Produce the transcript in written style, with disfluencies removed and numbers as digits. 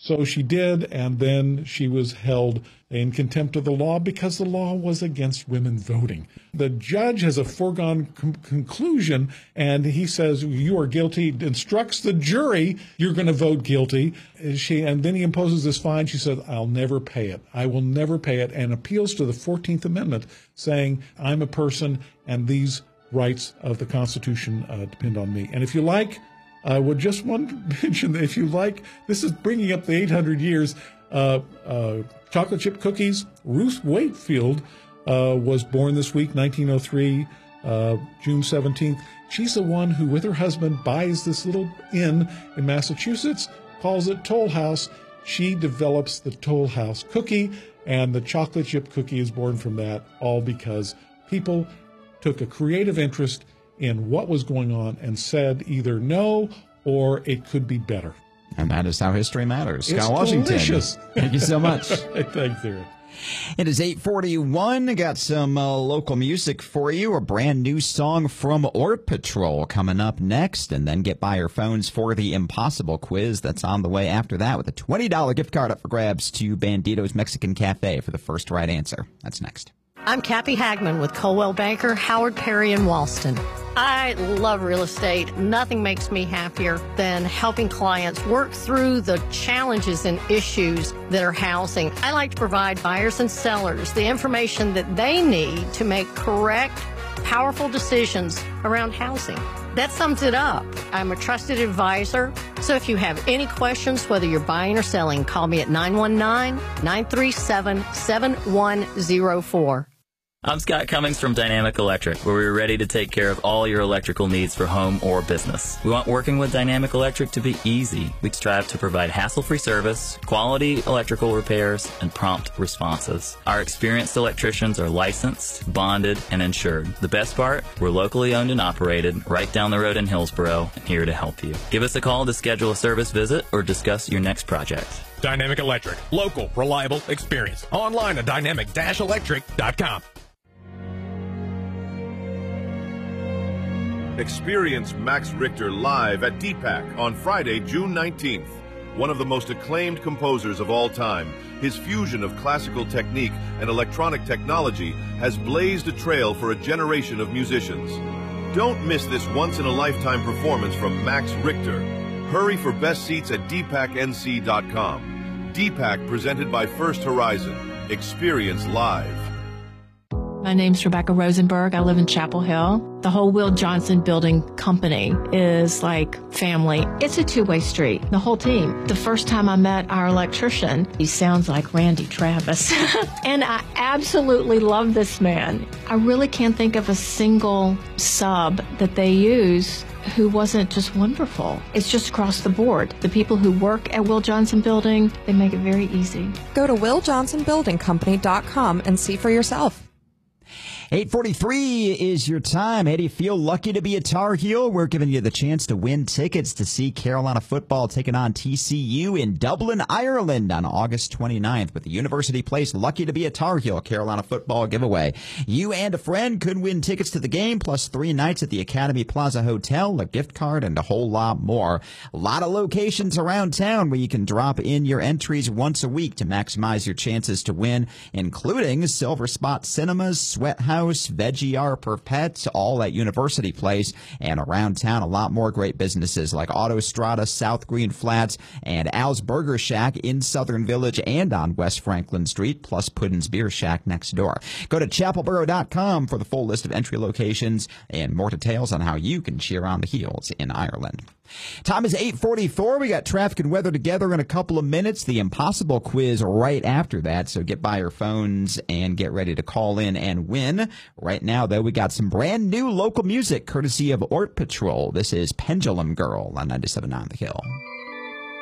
So she did, and then she was held in contempt of the law because the law was against women voting. The judge has a foregone conclusion, and he says, you are guilty, instructs the jury, you're going to vote guilty. And then he imposes this fine. She said, I'll never pay it. I will never pay it, and appeals to the 14th Amendment, saying, I'm a person, and these rights of the Constitution depend on me. And if you like, I would just want to mention that if you like, this is bringing up the 800 years, chocolate chip cookies. Ruth Wakefield was born this week, 1903, June 17th. She's the one who, with her husband, buys this little inn in Massachusetts, calls it Toll House. She develops the Toll House cookie, and the chocolate chip cookie is born from that, all because people took a creative interest in what was going on and said either no or it could be better. And that is how history matters. It's Scott Washington. Delicious. Thank you so much. Thanks, Eric. It is 8:41. Got some local music for you. A brand new song from Ort Patrol coming up next. And then get by your phones for the Impossible quiz that's on the way after that with a $20 gift card up for grabs to Bandito's Mexican Cafe for the first right answer. That's next. I'm Kathy Hagman with Coldwell Banker, Howard Perry, and Walston. I love real estate. Nothing makes me happier than helping clients work through the challenges and issues that are housing. I like to provide buyers and sellers the information that they need to make correct, powerful decisions around housing. That sums it up. I'm a trusted advisor. So if you have any questions, whether you're buying or selling, call me at 919-937-7104. I'm Scott Cummings from Dynamic Electric, where we're ready to take care of all your electrical needs for home or business. We want working with Dynamic Electric to be easy. We strive to provide hassle-free service, quality electrical repairs, and prompt responses. Our experienced electricians are licensed, bonded, and insured. The best part, we're locally owned and operated, right down the road in Hillsboro, and here to help you. Give us a call to schedule a service visit or discuss your next project. Dynamic Electric. Local, reliable, experience. Online at dynamic-electric.com. Experience Max Richter live at DPAC on Friday, June 19th. One of the most acclaimed composers of all time, his fusion of classical technique and electronic technology has blazed a trail for a generation of musicians. Don't miss this once-in-a-lifetime performance from Max Richter. Hurry for best seats at dpacnc.com. DPAC presented by First Horizon. Experience live. My name's Rebecca Rosenberg. I live in Chapel Hill. The whole Will Johnson Building Company is like family. It's a two-way street, the whole team. The first time I met our electrician, he sounds like Randy Travis. And I absolutely love this man. I really can't think of a single sub that they use who wasn't just wonderful. It's just across the board. The people who work at Will Johnson Building, they make it very easy. Go to willjohnsonbuildingcompany.com and see for yourself. 8:43 is your time. Hey, do you feel lucky to be a Tar Heel? We're giving you the chance to win tickets to see Carolina football taking on TCU in Dublin, Ireland on August 29th with the University Place Lucky to be a Tar Heel Carolina football giveaway. You and a friend could win tickets to the game plus 3 nights at the Academy Plaza Hotel, a gift card, and a whole lot more. A lot of locations around town where you can drop in your entries once a week to maximize your chances to win, including Silver Spot Cinemas, Sweat House, Veggie R per Pets, all at University Place, and around town a lot more great businesses like Autostrada, South Green Flats, and Al's Burger Shack in Southern Village and on West Franklin Street, plus Puddin's Beer Shack next door. Go to chapelboro.com for the full list of entry locations and more details on how you can cheer on the Heels in Ireland. Time is 8:44. We got traffic and weather together in a couple of minutes. The Impossible quiz right after that. So get by your phones and get ready to call in and win. Right now, though, we got some brand new local music courtesy of Ort Patrol. This is Pendulum Girl on 97.9 The Hill.